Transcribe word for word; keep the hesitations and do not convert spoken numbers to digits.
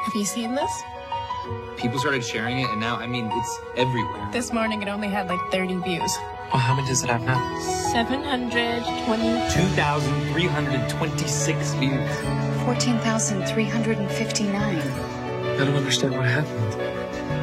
Have you seen this? People started sharing it, and now, I mean, it's everywhere. This morning it only had like thirty views. Well, how many does it have now? seven hundred twenty. two thousand three hundred twenty-six views. fourteen thousand three hundred fifty-nine. I don't understand what happened.